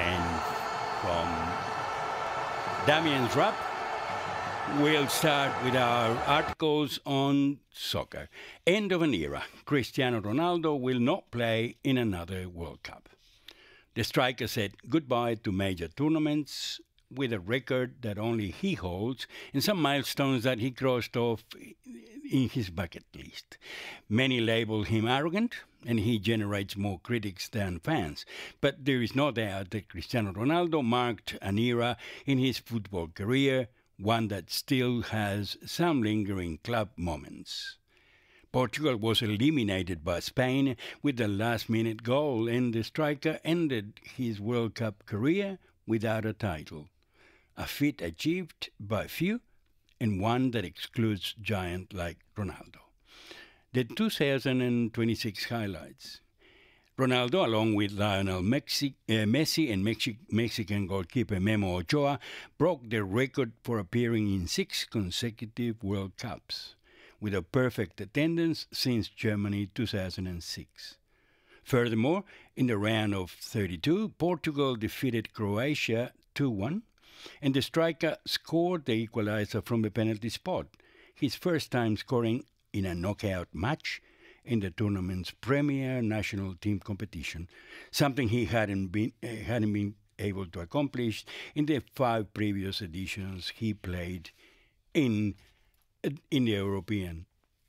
And from Damian's Rap, we'll start with our articles on soccer. End of an era. Cristiano Ronaldo will not play in another World Cup. The striker said goodbye to major tournaments with a record that only he holds and some milestones that he crossed off in his bucket list. Many label him arrogant, and he generates more critics than fans. But there is no doubt that Cristiano Ronaldo marked an era in his football career, one that still has some lingering club moments. Portugal was eliminated by Spain with the last-minute goal, and the striker ended his World Cup career without a title. A feat achieved by few and one that excludes giants like Ronaldo. The 2026 highlights. Ronaldo, along with Lionel Messi and Mexican goalkeeper Memo Ochoa, broke the record for appearing in 6 consecutive World Cups, with a perfect attendance since Germany 2006. Furthermore, in the round of 32, Portugal defeated Croatia 2-1, and the striker scored the equalizer from the penalty spot, his first time scoring in a knockout match in the tournament's premier national team competition, something he hadn't been able to accomplish in the 5 previous editions he played in the European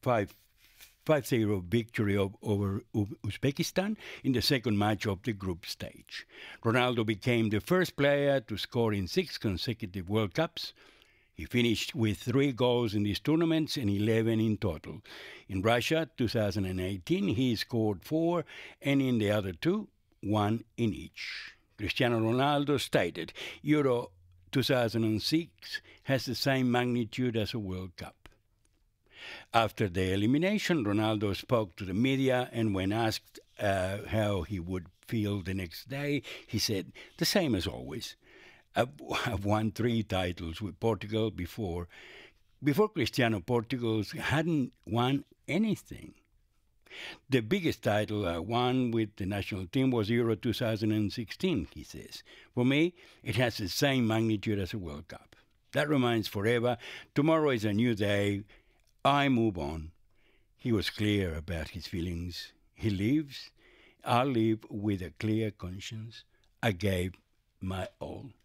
5-0 victory over Uzbekistan in the second match of the group stage. Ronaldo became the first player to score in 6 consecutive World Cups. He finished with 3 goals in these tournaments and 11 in total. In Russia 2018, he scored 4, and in the other 2, 1 in each. Cristiano Ronaldo stated, Euro 2006 has the same magnitude as a World Cup. After the elimination, Ronaldo spoke to the media, and when asked how he would feel the next day, he said, the same as always. I've won 3 titles with Portugal before. Before Cristiano, Portugal hadn't won anything. The biggest title I won with the national team was Euro 2016, he says. For me, it has the same magnitude as a World Cup. That remains forever. Tomorrow is a new day. I move on. He was clear about his feelings. He lives. I live with a clear conscience. I gave my all.